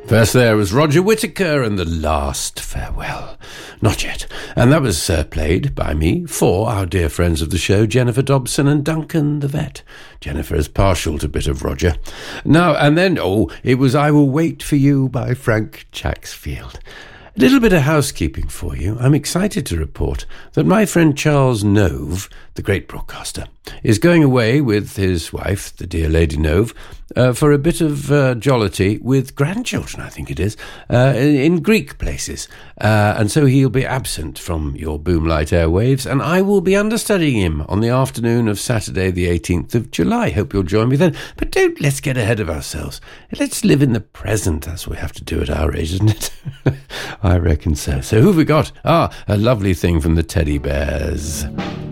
First there was Roger Whittaker and The Last Farewell. Not yet. And that was played by me for our dear friends of the show, Jennifer Dobson and Duncan the Vet. Jennifer is partial to a bit of Roger. Now, and then, it was I Will Wait For You by Frank Chaxfield. A little bit of housekeeping for you. I'm excited to report that my friend Charles Nove, the great broadcaster, is going away with his wife, the dear Lady Nove, for a bit of jollity with grandchildren, I think it is, in Greek places. And so he'll be absent from your Boomlight airwaves, and I will be understudying him on the afternoon of Saturday, the 18th of July. Hope you'll join me then. But let's get ahead of ourselves. Let's live in the present. That's what we have to do at our age, isn't it? I reckon so. So who have we got? A lovely thing from the Teddy Bears.